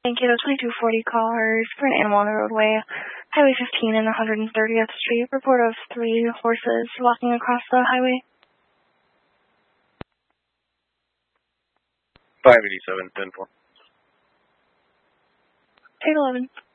Thank you. The 2240 cars for an animal on the roadway. Highway 15 and 130th Street. Report of 3 horses walking across the highway. 587, 10-4. Take 11.